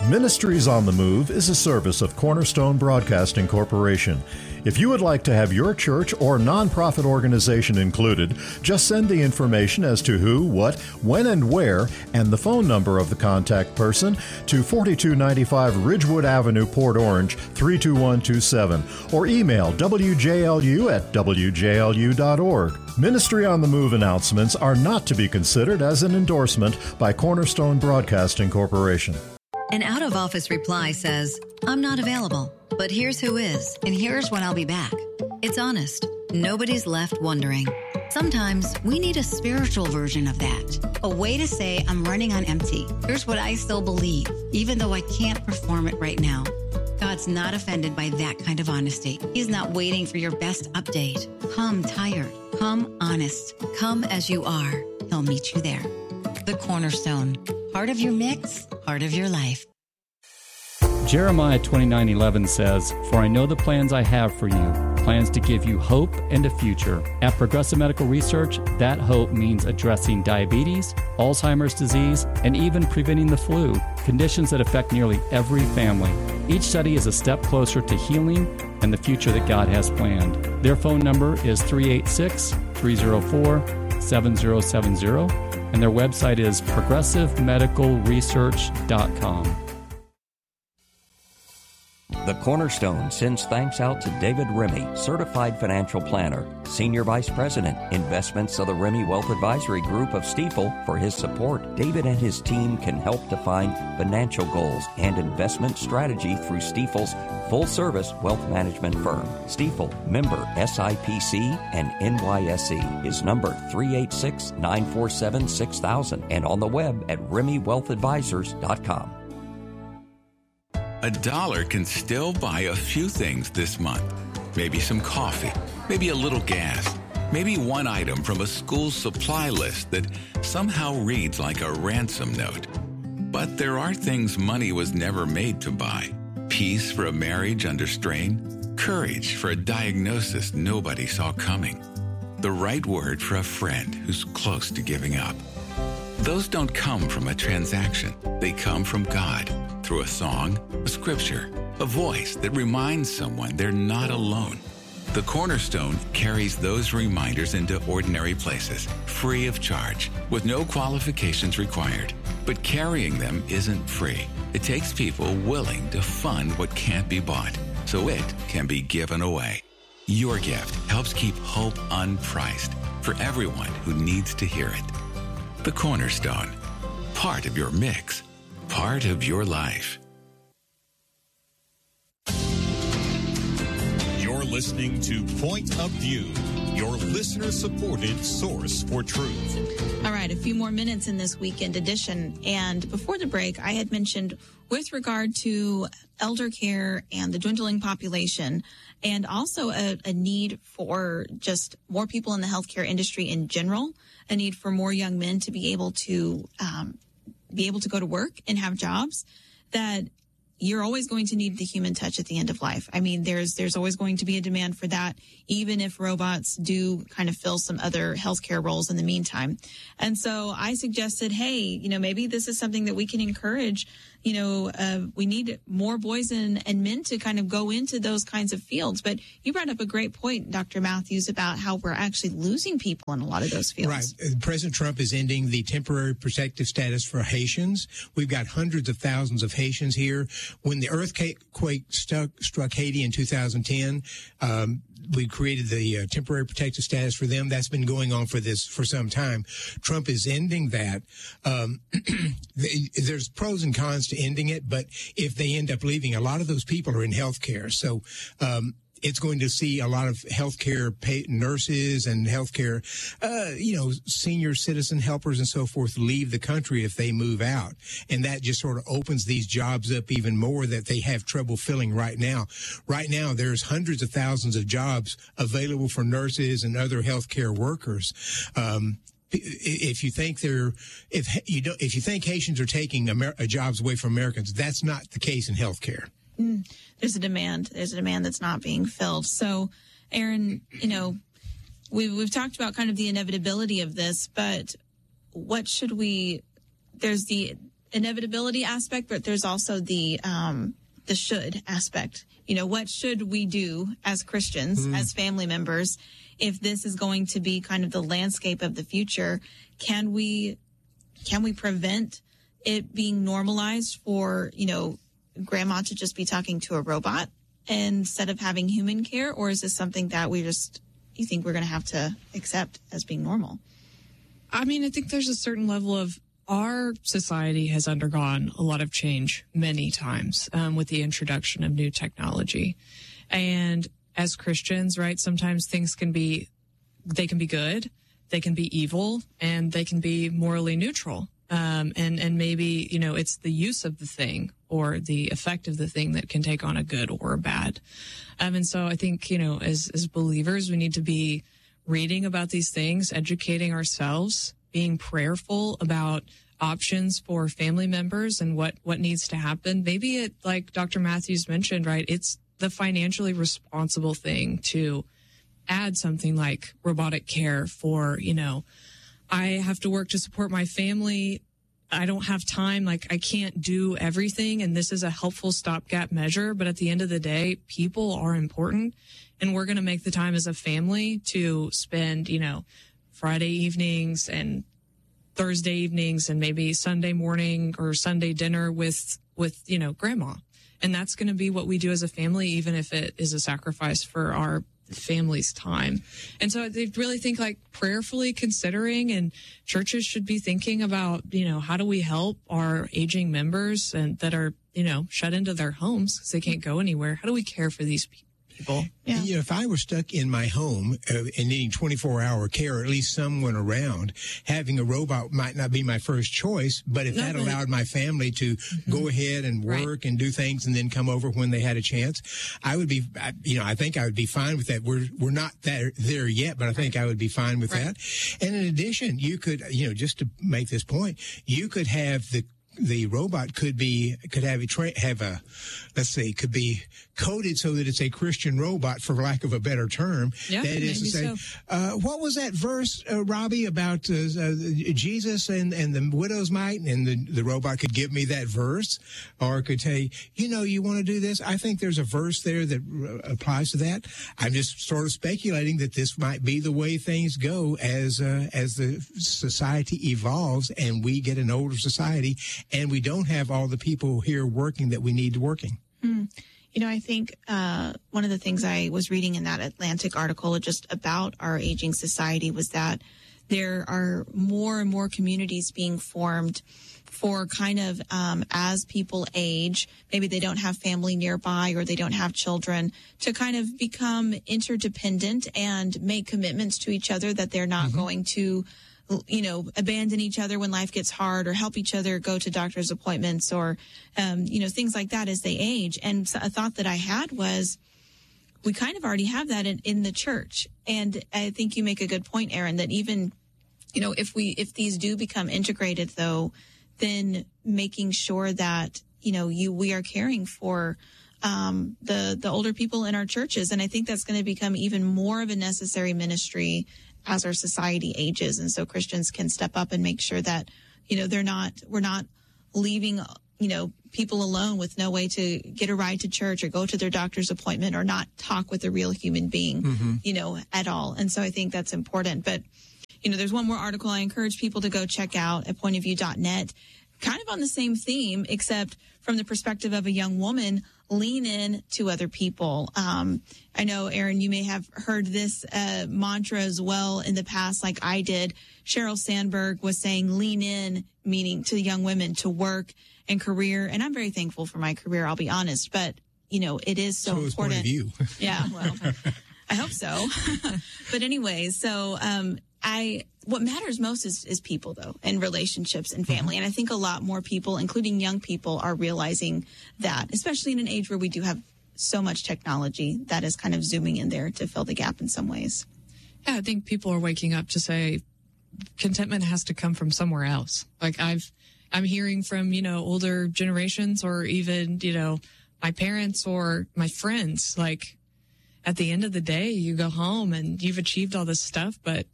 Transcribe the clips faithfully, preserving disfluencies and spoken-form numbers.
Ministries on the Move is a service of Cornerstone Broadcasting Corporation. If you would like to have your church or nonprofit organization included, just send the information as to who, what, when, and where, and the phone number of the contact person to forty-two ninety-five Ridgewood Avenue, Port Orange, three two one two seven, or email W J L U at W J L U dot org. Ministry on the Move announcements are not to be considered as an endorsement by Cornerstone Broadcasting Corporation. An out-of-office reply says, "I'm not available, but here's who is, and here's when I'll be back." It's honest. Nobody's left wondering. Sometimes we need a spiritual version of that. A way to say, "I'm running on empty. Here's what I still believe, even though I can't perform it right now." God's not offended by that kind of honesty. He's not waiting for your best update. Come tired. Come honest. Come as you are. He'll meet you there. The Cornerstone. Part of your mix, part of your life. Jeremiah twenty-nine eleven says, "For I know the plans I have for you, plans to give you hope and a future." At Progressive Medical Research, that hope means addressing diabetes, Alzheimer's disease, and even preventing the flu, conditions that affect nearly every family. Each study is a step closer to healing and the future that God has planned. Their phone number is three eight six, three zero four, seven zero seven zero, and their website is progressive medical research dot com. The Cornerstone sends thanks out to David Remy, Certified Financial Planner, Senior Vice President, Investments of the Remy Wealth Advisory Group of Stifel, for his support. David and his team can help define financial goals and investment strategy through Stifel's full-service wealth management firm. Stifel, member S I P C and N Y S E, is number three eight six, nine four seven, six thousand and on the web at remy wealth advisors dot com. A dollar can still buy a few things this month. Maybe some coffee, maybe a little gas, maybe one item from a school supply list that somehow reads like a ransom note. But there are things money was never made to buy. Peace for a marriage under strain, courage for a diagnosis nobody saw coming, the right word for a friend who's close to giving up. Those don't come from a transaction. They come from God through a song, a scripture, a voice that reminds someone they're not alone. The Cornerstone carries those reminders into ordinary places, free of charge, with no qualifications required. But carrying them isn't free. It takes people willing to fund what can't be bought, so it can be given away. Your gift helps keep hope unpriced for everyone who needs to hear it. The Cornerstone, part of your mix, part of your life. You're listening to Point of View, your listener-supported source for truth. All right, a few more minutes in this weekend edition. And before the break, I had mentioned with regard to elder care and the dwindling population, and also a, a need for just more people in the healthcare industry in general, a need for more young men to be able to um, be able to go to work and have jobs, that you're always going to need the human touch at the end of life. I mean, there's there's always going to be a demand for that, even if robots do kind of fill some other healthcare roles in the meantime. And so I suggested, hey, you know, maybe this is something that we can encourage. You know, uh, we need more boys and, and men to kind of go into those kinds of fields. But you brought up a great point, Doctor Matthews, about how we're actually losing people in a lot of those fields. Right. President Trump is ending the temporary protective status for Haitians. We've got hundreds of thousands of Haitians here. When the earthquake struck, struck Haiti in two thousand ten, um, we created the uh, temporary protective status for them. That's been going on for this for some time. Trump is ending that. Um, there's pros and cons to ending it, but if they end up leaving, a lot of those people are in healthcare. So, um, it's going to see a lot of healthcare pay- nurses and healthcare, uh, you know, senior citizen helpers and so forth leave the country if they move out. And that just sort of opens these jobs up even more that they have trouble filling right now. Right now, there's hundreds of thousands of jobs available for nurses and other healthcare workers. Um, If you think they're, if you don't, if you think Haitians are taking Amer- jobs away from Americans, that's not the case in healthcare. Mm, there's a demand. There's a demand that's not being filled. So, Aaron, you know, we've we've talked about kind of the inevitability of this, but what should we? There's the inevitability aspect, but there's also the um, the should aspect. You know, what should we do as Christians, mm. as family members, if this is going to be kind of the landscape of the future? Can we can we prevent it being normalized for, you know, grandma to just be talking to a robot instead of having human care? Or is this something that we just, you think we're going to have to accept as being normal? I mean, I think there's a certain level of, our society has undergone a lot of change many times um, with the introduction of new technology. And as Christians, right, sometimes things can be, they can be good, they can be evil, and they can be morally neutral. Um, and, and maybe, you know, it's the use of the thing or the effect of the thing that can take on a good or a bad. Um, and so I think, you know, as, as believers, we need to be reading about these things, educating ourselves, being prayerful about options for family members and what, what needs to happen. Maybe it, like Doctor Matthews mentioned, right, it's the financially responsible thing to add something like robotic care for, you know, I have to work to support my family. I don't have time. Like, I can't do everything. And this is a helpful stopgap measure. But at the end of the day, people are important. And we're going to make the time as a family to spend, you know, Friday evenings and Thursday evenings and maybe Sunday morning or Sunday dinner with, with, you know, grandma. And that's going to be what we do as a family, even if it is a sacrifice for our family's time. And so I really think like prayerfully considering, and churches should be thinking about, you know, how do we help our aging members and that are, you know, shut into their homes because they can't go anywhere? How do we care for these people? People. Yeah. You know, if I were stuck in my home uh, and needing twenty-four hour care, or at least someone around, having a robot might not be my first choice. But if no, that allowed my family to mm-hmm. go ahead and work right. and do things and then come over when they had a chance, I would be, I, you know, I think I would be fine with that. We're we're not there, there yet, but I think right. I would be fine with right. that. And in addition, you could, you know, just to make this point, you could have the the robot could be, could have a, tra- have a, let's say, could be coded so that it's a Christian robot, for lack of a better term. Yeah, that is to say, so. uh, what was that verse, uh, Robbie, about uh, uh, Jesus and, and the widow's mite? And the, the robot could give me that verse, or could say, you know, you want to do this? I think there's a verse there that uh, applies to that. I'm just sort of speculating that this might be the way things go as, uh, as the society evolves and we get an older society. And we don't have all the people here working that we need working. Mm. You know, I think uh, one of the things I was reading in that Atlantic article just about our aging society was that there are more and more communities being formed for kind of um, as people age, maybe they don't have family nearby or they don't have children, to kind of become interdependent and make commitments to each other that they're not mm-hmm. going to, you know, abandon each other when life gets hard, or help each other go to doctor's appointments, or, um, you know, things like that as they age. And a thought that I had was, we kind of already have that in, in the church. And I think you make a good point, Aaron, that even, you know, if we, if these do become integrated though, then making sure that, you know, you, we are caring for, um, the, the older people in our churches. And I think that's going to become even more of a necessary ministry as our society ages. And so Christians can step up and make sure that, you know, they're not, we're not leaving, you know, people alone with no way to get a ride to church or go to their doctor's appointment or not talk with a real human being, mm-hmm. you know, at all. And so I think that's important. But, you know, there's one more article I encourage people to go check out at point of view dot net, kind of on the same theme, except from the perspective of a young woman. Lean in to other people. Um, I know, Aaron, you may have heard this uh, mantra as well in the past, like I did. Sheryl Sandberg was saying lean in, meaning to young women, to work and career. And I'm very thankful for my career, I'll be honest. But, you know, it is so, so important. Point of view. Yeah, well, I hope so. But anyways, so um, I... what matters most is, is people, though, and relationships and family. Mm-hmm. And I think a lot more people, including young people, are realizing that, especially in an age where we do have so much technology that is kind of zooming in there to fill the gap in some ways. Yeah, I think people are waking up to say contentment has to come from somewhere else. Like I've, I'm hearing from, you know, older generations, or even, you know, my parents or my friends, like at the end of the day, you go home and you've achieved all this stuff, but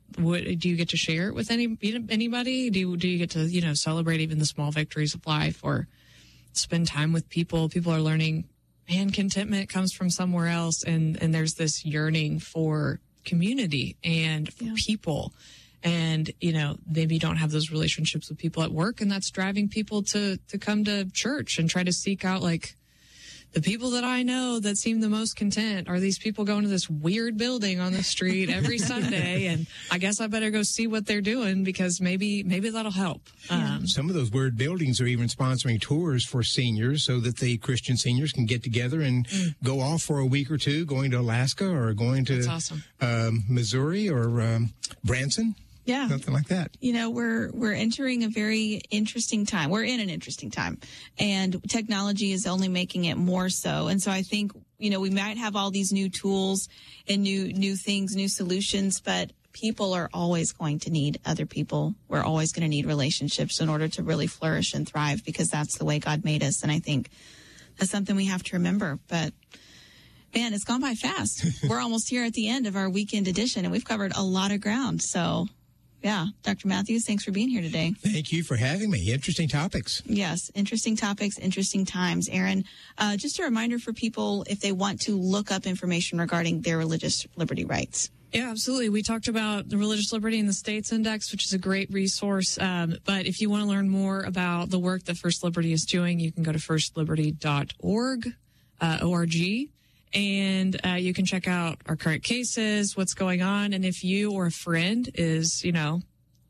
what, do you get to share it with any anybody? Do you, do you get to, you know, celebrate even the small victories of life, or spend time with people? People are learning, man, contentment comes from somewhere else. And, and there's this yearning for community and for yeah. people. And, you know, maybe you don't have those relationships with people at work, and that's driving people to, to come to church and try to seek out, like, the people that I know that seem the most content are these people going to this weird building on the street every Sunday, and I guess I better go see what they're doing, because maybe maybe that'll help. Um, Some of those weird buildings are even sponsoring tours for seniors so that the Christian seniors can get together and mm. go off for a week or two, going to Alaska or going to That's awesome. um, Missouri or um, Branson. Yeah. Something like that. You know, we're we're entering a very interesting time. We're in an interesting time, and technology is only making it more so. And so I think, you know, we might have all these new tools and new new things, new solutions, but people are always going to need other people. We're always going to need relationships in order to really flourish and thrive, because that's the way God made us. And I think that's something we have to remember. But man, it's gone by fast. We're almost here at the end of our weekend edition, and we've covered a lot of ground. So yeah, Doctor Matthews, thanks for being here today. Thank you for having me. Interesting topics. Yes, interesting topics, interesting times. Aaron, uh, just a reminder for people if they want to look up information regarding their religious liberty rights. Yeah, absolutely. We talked about the Religious Liberty in the States Index, which is a great resource. Um, but if you want to learn more about the work that First Liberty is doing, you can go to first liberty dot org, uh, O R G. And uh, you can check out our current cases, what's going on. And if you or a friend is, you know,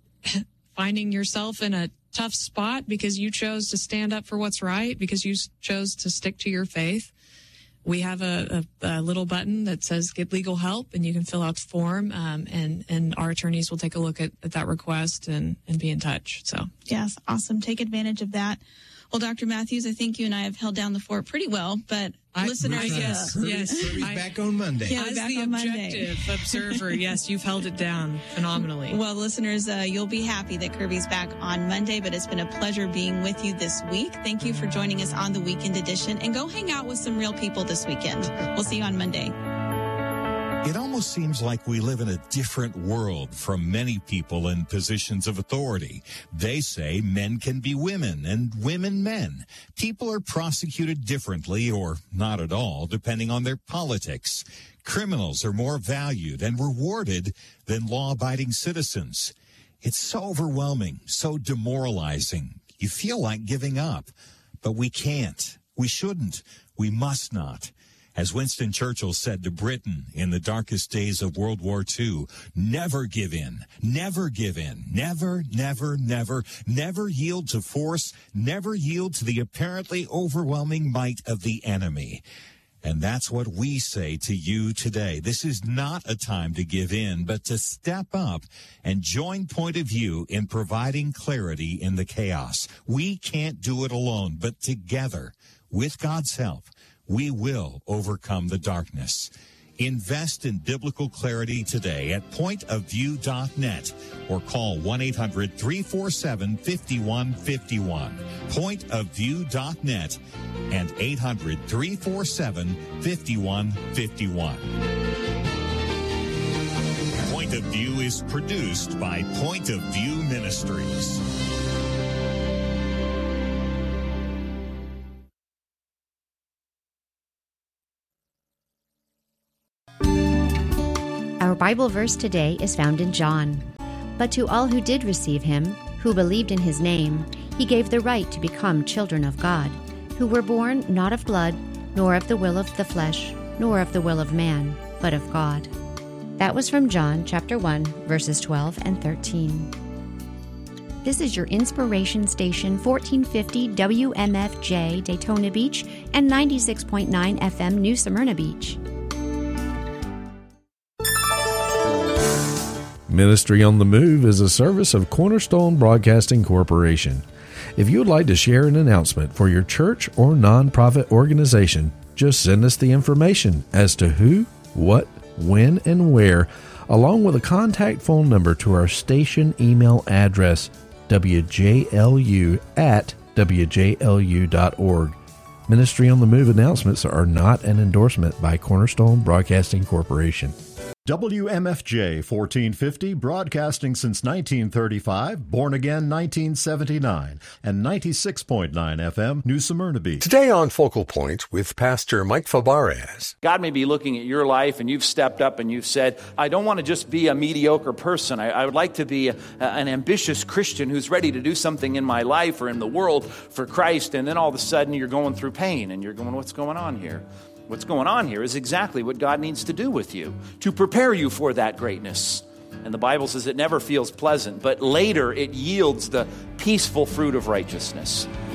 finding yourself in a tough spot because you chose to stand up for what's right, because you chose to stick to your faith, we have a, a, a little button that says get legal help, and you can fill out the form, um, and, and our attorneys will take a look at, at that request and, and be in touch. So, yes, awesome. Take advantage of that. Well, Doctor Matthews, I think you and I have held down the fort pretty well, but I, listeners, I, yes, uh, yes, Kirby's I, back on Monday. Yeah, as back the on objective Monday. observer, yes, you've held it down phenomenally. Well, listeners, uh, you'll be happy that Kirby's back on Monday, but it's been a pleasure being with you this week. Thank you for joining us on the Weekend Edition, and go hang out with some real people this weekend. We'll see you on Monday. It almost seems like we live in a different world from many people in positions of authority. They say men can be women and women men. People are prosecuted differently or not at all, depending on their politics. Criminals are more valued and rewarded than law-abiding citizens. It's so overwhelming, so demoralizing. You feel like giving up, but we can't. We shouldn't. We must not. As Winston Churchill said to Britain in the darkest days of World War Two, never give in, never give in, never, never, never, never yield to force, never yield to the apparently overwhelming might of the enemy. And that's what we say to you today. This is not a time to give in, but to step up and join Point of View in providing clarity in the chaos. We can't do it alone, but together, with God's help, we will overcome the darkness. Invest in biblical clarity today at point of view dot net or call one eight hundred three four seven five one five one. point of view dot net and eight hundred three four seven five one five one. Point of View is produced by Point of View Ministries. Our Bible verse today is found in John. But to all who did receive him, who believed in his name, he gave the right to become children of God, who were born not of blood, nor of the will of the flesh, nor of the will of man, but of God. That was from John chapter one, verses twelve and thirteen. This is your inspiration station, fourteen fifty W M F J Daytona Beach and ninety-six point nine F M New Smyrna Beach. Ministry on the Move is a service of Cornerstone Broadcasting Corporation. If you would like to share an announcement for your church or nonprofit organization, just send us the information as to who, what, when, and where, along with a contact phone number to our station email address, W J L U at W J L U dot org. Ministry on the Move announcements are not an endorsement by Cornerstone Broadcasting Corporation. W M F J fourteen fifty, broadcasting since nineteen thirty-five, born again nineteen seventy-nine, and ninety-six point nine F M, New Smyrna Beach. Today on Focal Point with Pastor Mike Fabarez. God may be looking at your life and you've stepped up and you've said, I don't want to just be a mediocre person. I, I would like to be a, an ambitious Christian who's ready to do something in my life or in the world for Christ. And then all of a sudden you're going through pain and you're going, what's going on here? What's going on here is exactly what God needs to do with you to prepare you for that greatness. And the Bible says it never feels pleasant, but later it yields the peaceful fruit of righteousness.